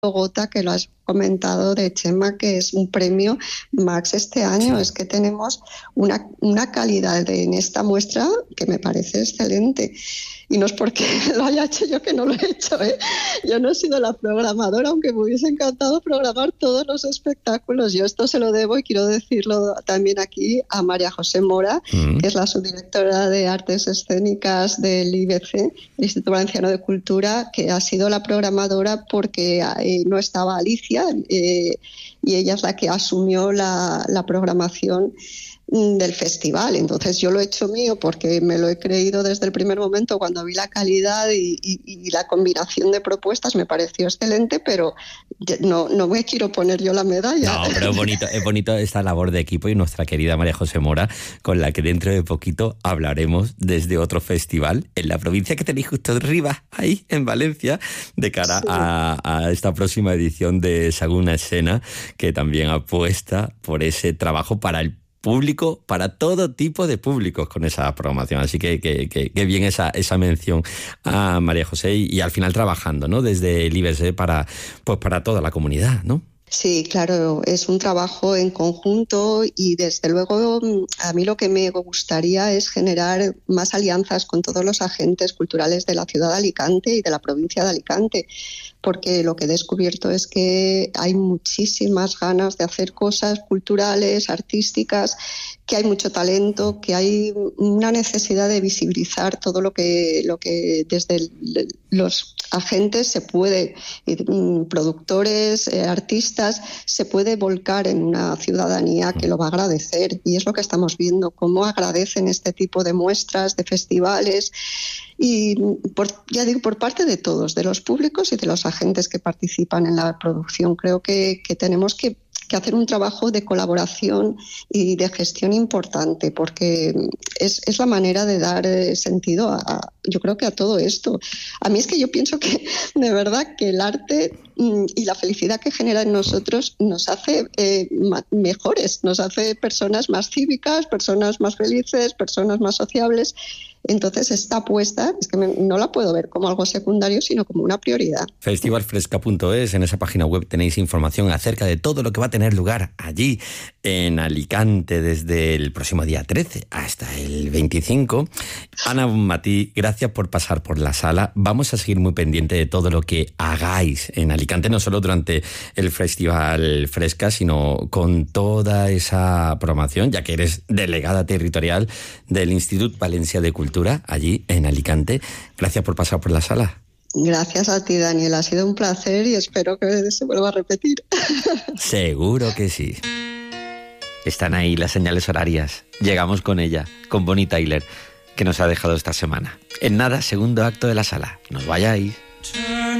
Gota, que lo has comentado, de Chema, que es un premio Max este año. Sí. Es que tenemos una calidad en esta muestra que me parece excelente. Y no es porque lo haya hecho yo, que no lo he hecho, ¿eh? Yo no he sido la programadora, aunque me hubiese encantado programar todos los espectáculos. Yo esto se lo debo, y quiero decirlo también aquí, a María José Mora, que es la subdirectora de Artes Escénicas del IBC, el Instituto Valenciano de Cultura, que ha sido la programadora porque no estaba Alicia, y ella es la que asumió la programación del festival. Entonces yo lo he hecho mío porque me lo he creído desde el primer momento cuando vi la calidad y la combinación de propuestas. Me pareció excelente, pero no me quiero poner yo la medalla. No, pero es bonito esta labor de equipo, y nuestra querida María José Mora, con la que dentro de poquito hablaremos desde otro festival en la provincia que tenéis justo arriba, ahí en Valencia, de cara Sí. a esta próxima edición de Saguna Escena, que también apuesta por ese trabajo para el público, para todo tipo de públicos con esa programación. Así que bien esa mención a María José, y al final trabajando, ¿no?, desde el IBC para toda la comunidad, ¿no? Sí, claro, es un trabajo en conjunto, y desde luego a mí lo que me gustaría es generar más alianzas con todos los agentes culturales de la ciudad de Alicante y de la provincia de Alicante, porque lo que he descubierto es que hay muchísimas ganas de hacer cosas culturales, artísticas, que hay mucho talento, que hay una necesidad de visibilizar todo lo que desde los agentes se puede, productores, artistas, se puede volcar en una ciudadanía que lo va a agradecer. Y es lo que estamos viendo, cómo agradecen este tipo de muestras, de festivales, y por parte de todos, de los públicos y de los agentes que participan en la producción. Creo que tenemos que hacer un trabajo de colaboración y de gestión importante, porque es la manera de dar sentido yo creo que a todo esto. A mí es que yo pienso que de verdad que el arte y la felicidad que genera en nosotros nos hace mejores, nos hace personas más cívicas, personas más felices, personas más sociables. Entonces esta apuesta es que no la puedo ver como algo secundario, sino como una prioridad. Festivalfresca.es, en esa página web tenéis información acerca de todo lo que va a tener lugar allí en Alicante desde el próximo día 13 hasta el 25. Ana Bonmatí, gracias por pasar por la sala. Vamos a seguir muy pendiente de todo lo que hagáis en Alicante, no solo durante el Festival Fresca, sino con toda esa programación, ya que eres delegada territorial del Institut Valencià de Cultura allí en Alicante. Gracias por pasar por la sala. Gracias a ti, Daniel. Ha sido un placer y espero que se vuelva a repetir. Seguro que sí. Están ahí las señales horarias. Llegamos con ella, con Bonnie Tyler, que nos ha dejado esta semana. En nada, segundo acto de la sala. No os vayáis.